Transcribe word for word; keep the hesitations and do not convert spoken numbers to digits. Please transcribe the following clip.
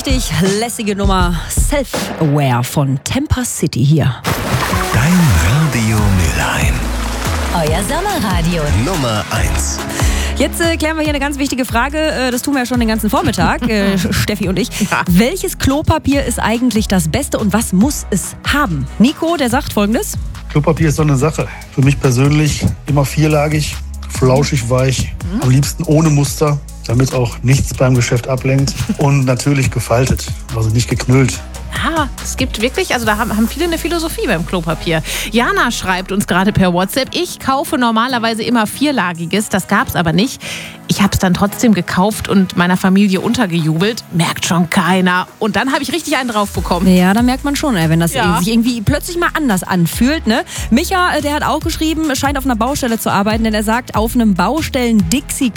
richtig lässige Nummer. Self-Aware von Temper City hier. Dein Radio Mülheim. Euer Sommerradio. Nummer eins. Jetzt äh, klären wir hier eine ganz wichtige Frage. Äh, das tun wir ja schon den ganzen Vormittag, äh, Steffi und ich. Ja. Welches Klopapier ist eigentlich das Beste und was muss es haben? Nico, der sagt Folgendes. Klopapier ist so eine Sache. Für mich persönlich immer vierlagig, flauschig weich, mhm. am liebsten ohne Muster, damit auch nichts beim Geschäft ablenkt und natürlich gefaltet, also nicht geknüllt. Ah, es gibt wirklich, also da haben, haben viele eine Philosophie beim Klopapier. Jana schreibt uns gerade per WhatsApp, ich kaufe normalerweise immer vierlagiges, das gab's aber nicht. Ich habe es dann trotzdem gekauft und meiner Familie untergejubelt. Merkt schon keiner. Und dann habe ich richtig einen drauf bekommen. Ja, da merkt man schon, wenn das Ja. sich irgendwie plötzlich mal anders anfühlt. Ne? Micha, der hat auch geschrieben, scheint auf einer Baustelle zu arbeiten, denn er sagt, auf einem Baustellen-Dixie